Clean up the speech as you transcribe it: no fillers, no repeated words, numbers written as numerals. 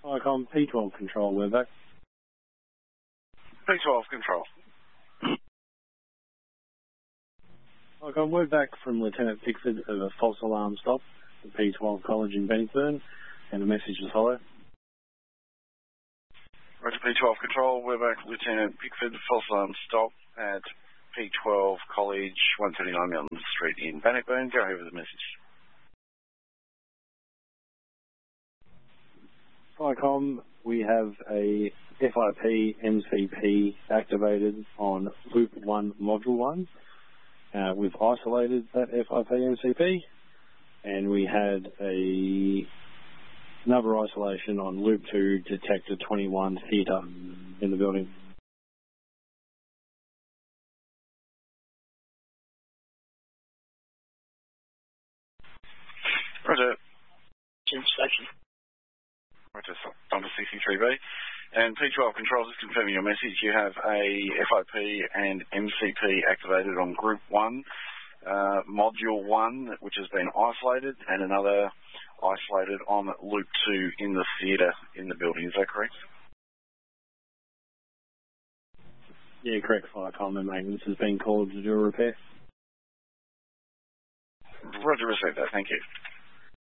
Icon P12 Control, we're back. P12 Control. Icon, we're back from Lieutenant Pickford of a false alarm stop at P12 College in Bannockburn, and the message is follow. Roger, P12 Control, we're back. Lieutenant Pickford, false alarm stop at P12 College, 139 Mountain Street in Bannockburn. Go ahead with the message. Icon, we have a FIP MCP activated on Loop 1 Module 1. We've isolated that FIP MCP, and we had another isolation on Loop 2 Detector 21 Theatre in the building. Roger. Station. Roger, number 63B. And P12 Control, just confirming your message, you have a FIP and MCP activated on Group 1, Module 1, which has been isolated, and another isolated on Loop 2 in the theatre in the building. Is that correct? Yeah, correct, Icon. The maintenance has been called to do a repair. Roger, receive that. Thank you.